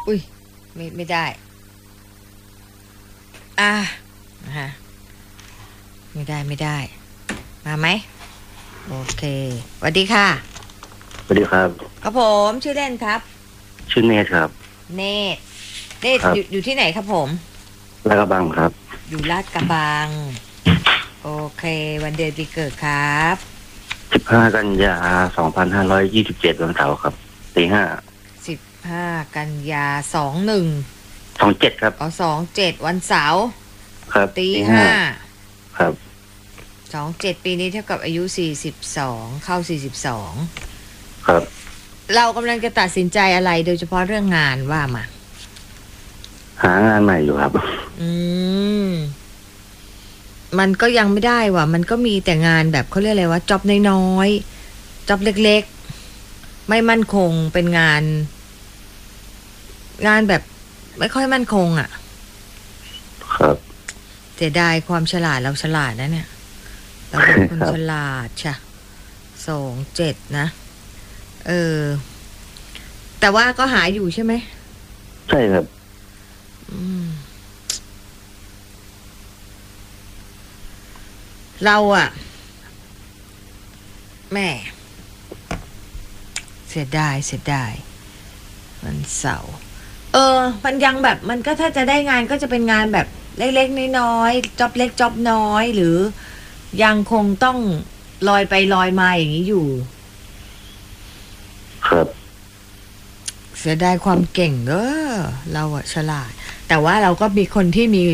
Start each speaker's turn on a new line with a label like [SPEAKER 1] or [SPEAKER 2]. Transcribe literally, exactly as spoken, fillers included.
[SPEAKER 1] อุ้ยไม่ไม่ได้อ่านะฮะไม่ได้ไม่ได้มาไหมโอเคสวัสดีค่ะ
[SPEAKER 2] สวัสดีครับ
[SPEAKER 1] ครับผมชื่อเล่นครับ
[SPEAKER 2] ชื่อเนธครับ
[SPEAKER 1] เนธเนธอยู่อยู่ที่ไหนครับผม
[SPEAKER 2] ลาดกระบังครับ
[SPEAKER 1] อยู่ลาดกระบังโอเควันเดือนปีเกิดครับ
[SPEAKER 2] สิบห้ากันยาสองพันห้าร้อยยี่สิบเจ็ดวันเสาร์ครับตีห้า
[SPEAKER 1] สิบห้ากันยาสองหนึ่ง
[SPEAKER 2] สองเจ็ดครับ
[SPEAKER 1] อ๋อสองเจ็ดวันเสาร์
[SPEAKER 2] ครับ
[SPEAKER 1] ตีห้า
[SPEAKER 2] ครับ
[SPEAKER 1] สองเจ็ดปีนี้เท่ากับอายุสี่สิบสองเข้าสี่สิบสอง
[SPEAKER 2] ครับ
[SPEAKER 1] เรากำลังจะตัดสินใจอะไรโดยเฉพาะเรื่องงานว่ามา
[SPEAKER 2] หางานใหม่อยู่ครับ
[SPEAKER 1] อืมมันก็ยังไม่ได้ว่ะมันก็มีแต่งานแบบเขาเรียกอะไรว่าจ็อบน้อยๆจ็อบเล็กๆไม่มั่นคงเป็นงานงานแบบไม่ค่อยมั่นคงอ่ะ
[SPEAKER 2] ครับ
[SPEAKER 1] เสียดายความฉลาดเราฉลาดนะเนี่ยเราเป็นคนฉลาดใช่สองเจ็ดนะเออแต่ว่าก็หาอยู่ใช่ไหม
[SPEAKER 2] ใช่ครับ
[SPEAKER 1] อืมเราอะแม่เสียดายเสียดายวันเสาร์เออมันยังแบบมันก็ถ้าจะได้งานก็จะเป็นงานแบบเล็กๆน้อยๆจ็อบเล็กจ็อบน้อยหรือยังคงต้องลอยไปลอยมาอย่างนี้อยู่
[SPEAKER 2] ครับ
[SPEAKER 1] เสียดายความเก่งเออเราอะฉลาดแต่ว่าเราก็มีคนที่มี